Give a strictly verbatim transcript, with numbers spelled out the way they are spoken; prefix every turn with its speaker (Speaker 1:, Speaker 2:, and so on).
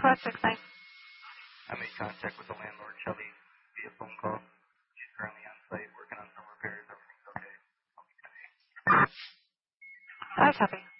Speaker 1: Southwest six nine.
Speaker 2: I made contact with the landlord, Shelly, via phone call. She's currently on site working on some repairs. Everything's okay. I'll be today.
Speaker 1: I copy.